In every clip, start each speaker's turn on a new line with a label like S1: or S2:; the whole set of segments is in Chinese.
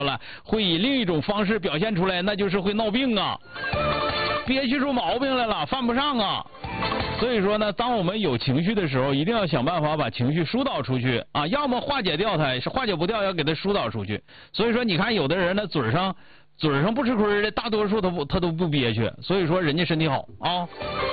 S1: 了，会以另一种方式表现出来，那就是会闹病啊，憋屈出毛病来了，犯不上啊。所以说呢，当我们有情绪的时候，一定要想办法把情绪疏导出去啊，要么化解掉它，是化解不掉，要给它疏导出去。所以说，你看有的人呢，嘴上不吃亏的，大多数他都不憋屈，所以说人家身体好啊。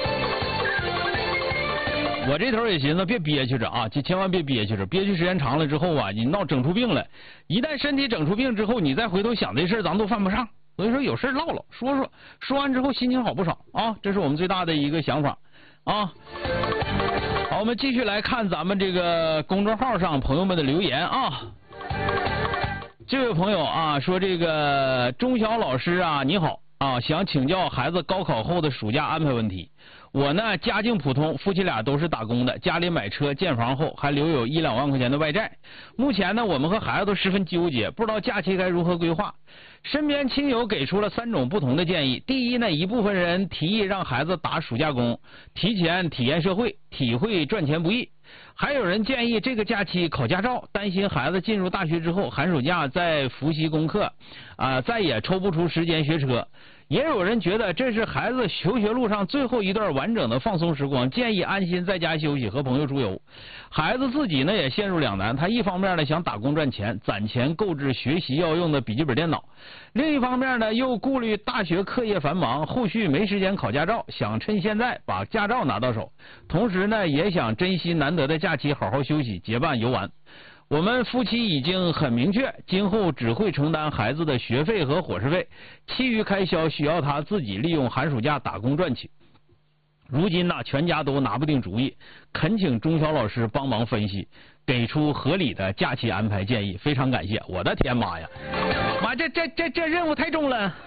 S1: 我这头也寻思别憋屈着啊，就千万别憋屈着，憋屈时间长了之后啊，你整出病来。一旦身体整出病之后，你再回头想这事儿，咱们都犯不上。所以说有事唠唠，说完之后心情好不少啊，这是我们最大的一个想法啊。好，我们继续来看咱们这个公众号上朋友们的留言啊。这位朋友啊说，这个钟晓老师啊，你好啊，想请教孩子高考后的暑假安排问题。我呢家境普通，夫妻俩都是打工的，家里买车建房后还留有1-2万块钱的外债。目前呢我们和孩子都十分纠结，不知道假期该如何规划。身边亲友给出了3种不同的建议。第一呢，一部分人提议让孩子打暑假工，提前体验社会，体会赚钱不易。还有人建议这个假期考驾照，担心孩子进入大学之后寒暑假再复习功课再也抽不出时间学车。也有人觉得这是孩子求学路上最后一段完整的放松时光，建议安心在家休息，和朋友出游。孩子自己呢也陷入两难，他一方面呢想打工赚钱，攒钱购置学习要用的笔记本电脑，另一方面呢又顾虑大学课业繁忙，后续没时间考驾照，想趁现在把驾照拿到手，同时呢也想珍惜难得的假期，好好休息，结伴游玩。我们夫妻已经很明确，今后只会承担孩子的学费和伙食费，其余开销需要他自己利用寒暑假打工赚取。如今呢，全家都拿不定主意，恳请钟晓老师帮忙分析，给出合理的假期安排建议，非常感谢。我的天妈呀，妈，这任务太重了。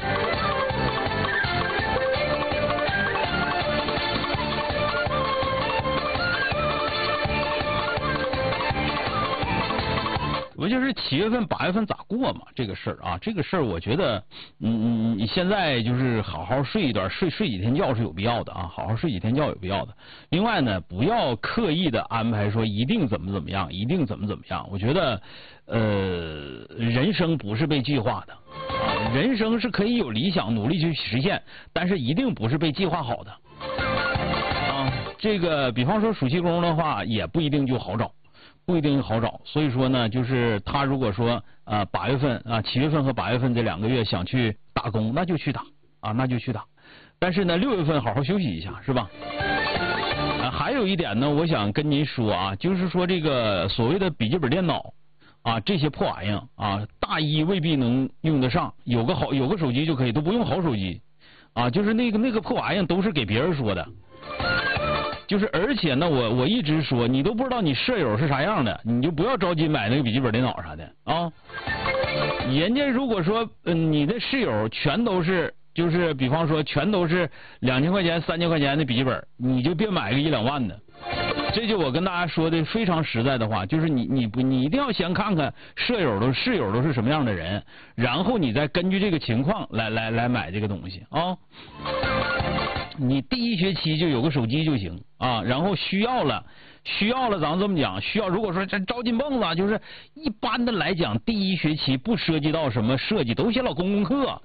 S1: 我就是7月份、8月份咋过嘛？这个事儿啊，这个事儿我觉得，你现在就是好好睡一段，睡几天觉是有必要的啊，好好睡几天觉有必要的。另外呢，不要刻意的安排说一定怎么样，一定怎么样。我觉得，人生不是被计划的啊，人生是可以有理想，努力去实现，但是一定不是被计划好的啊。这个，比方说暑期工的话，也不一定就好找。不一定好找，所以说呢，就是他如果说8月份7月份和8月份这2个月想去打工，那就去打啊，那就去打。但是呢，6月份好好休息一下，是吧？还有一点呢，我想跟您说啊，就是说这个所谓的笔记本电脑啊，这些破玩意啊，大一未必能用得上，有个手机就可以，都不用好手机啊，就是那个破玩意都是给别人说的。就是而且呢，我一直说，你都不知道你舍友是啥样的，你就不要着急买那个笔记本电脑啥的啊。人家如果说你的室友全都是，就是比方说全都是2000块钱、3000块钱的笔记本，你就别买个1-2万的。这就我跟大家说的非常实在的话，就是你一定要先看看室友都是什么样的人，然后你再根据这个情况来买这个东西啊。你第1学期就有个手机就行啊，然后需要了，咱们这么讲，如果说这招金蹦子，就是一般的来讲，第1学期不涉及到什么设计，都写老公共课，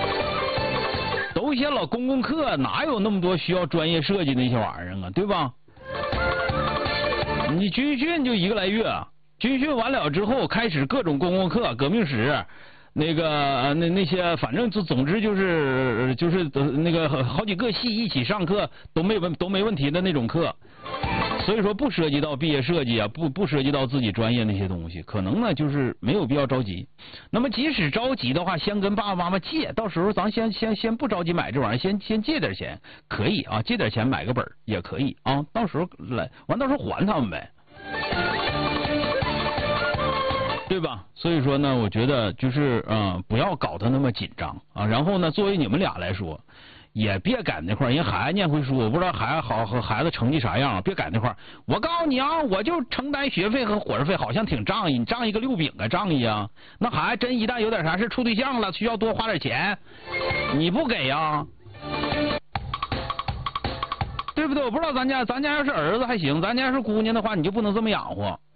S1: 哪有那么多需要专业设计那些玩意儿啊，对吧？你军训就1个来月，军训完了之后开始各种公共课、革命史。那些反正总之就是那个好几个系一起上课都没问题的那种课，所以说不涉及到毕业设计啊，不涉及到自己专业那些东西，可能呢就是没有必要着急。那么即使着急的话，先跟爸爸妈妈借，到时候咱先不着急买这玩意儿，先借点钱可以啊，借点钱买个本也可以啊，到时候到时候还他们呗。对吧？所以说呢，我觉得就是不要搞得那么紧张啊。然后呢，作为你们俩来说，也别赶那块儿，人孩子念回书，我不知道孩子成绩啥样，别赶那块儿。我告诉你啊，我就承担学费和伙食费，好像挺仗义，你仗义个6饼啊，仗义啊。那孩子真一旦有点啥事处对象了，需要多花点钱，你不给呀？对不对？我不知道咱家要是儿子还行，咱家要是姑娘的话，你就不能这么养活